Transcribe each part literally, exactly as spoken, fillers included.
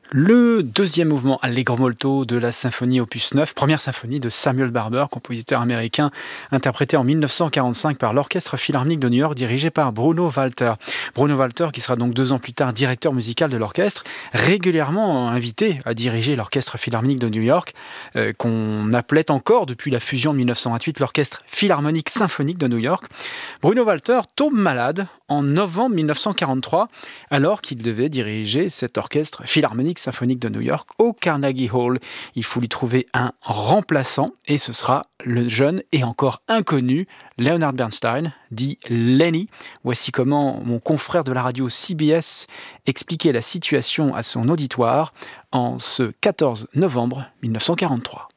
Le deuxième mouvement Allegro molto de la symphonie opus neuf, première symphonie de Samuel Barber, compositeur américain, interprété en mille neuf cent quarante-cinq par l'Orchestre Philharmonique de New York, dirigé par Bruno Walter. Bruno Walter, qui sera donc deux ans plus tard directeur musical de l'orchestre, régulièrement invité à diriger l'Orchestre Philharmonique de New York, euh, qu'on appelait encore depuis la fusion de mille neuf cent vingt-huit l'Orchestre Philharmonique Symphonique de New York. Bruno Walter tombe malade en novembre mille neuf cent quarante-trois, alors qu'il devait diriger cet orchestre philharmonique symphonique de New York au Carnegie Hall. Il faut lui trouver un remplaçant et ce sera le jeune et encore inconnu Leonard Bernstein, dit Lenny. Voici comment mon confrère de la radio C B S expliquait la situation à son auditoire en ce quatorze novembre mille neuf cent quarante-trois.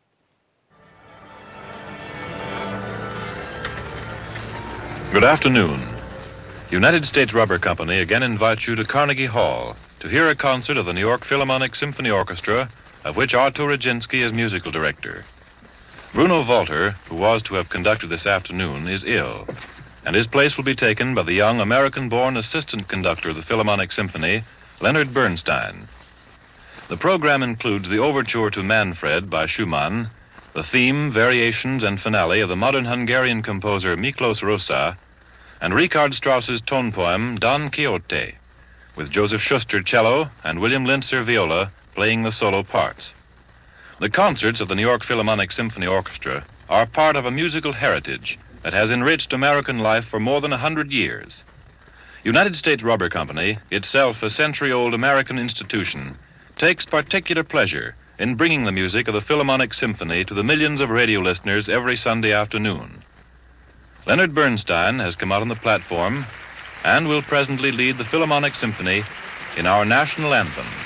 Good afternoon. United States Rubber Company again invites you to Carnegie Hall to hear a concert of the New York Philharmonic Symphony Orchestra, of which Artur Rajinski is musical director. Bruno Walter, who was to have conducted this afternoon, is ill, and his place will be taken by the young American-born assistant conductor of the Philharmonic Symphony, Leonard Bernstein. The program includes the overture to Manfred by Schumann, the theme, variations, and finale of the modern Hungarian composer Miklos Rózsa, and Richard Strauss's tone poem Don Quixote, with Joseph Schuster cello and William Linzer viola playing the solo parts. The concerts of the New York Philharmonic Symphony Orchestra are part of a musical heritage that has enriched American life for more than a hundred years. United States Rubber Company, itself a century-old American institution, takes particular pleasure in bringing the music of the Philharmonic Symphony to the millions of radio listeners every Sunday afternoon. Leonard Bernstein has come out on the platform and will presently lead the Philharmonic Symphony in our national anthem.